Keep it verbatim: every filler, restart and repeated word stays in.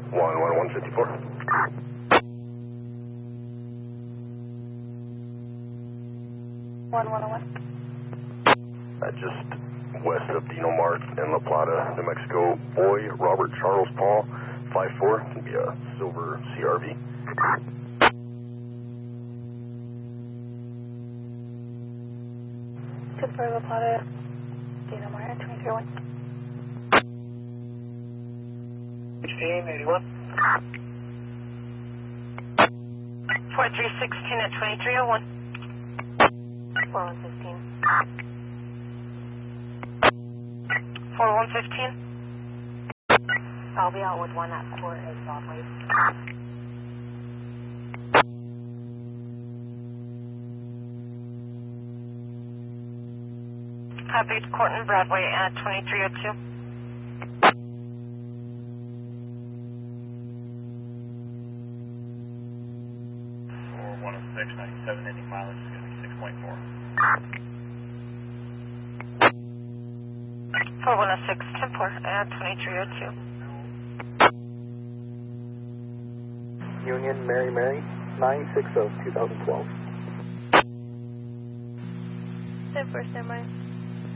one one one fifty-four. one one oh one. Uh, just west of Dino Mart in La Plata, New Mexico. Boy, Robert Charles Paul, five four. Can be a silver C R V. ten four La Plata, Dino Mart, twenty-three oh one. sixteen eighty-one. four three sixteen at twenty-three oh one. four one fifteen. four one fifteen. I'll be out with one at four eight Broadway. Copy to Courtney Broadway at twenty-three oh two. four one oh six, ninety-seven, ending mileage is going to be six point four. four one oh six, ten four at twenty-three oh two. Union Mary Mary, nine six oh, two thousand twelve. ten four, stand by.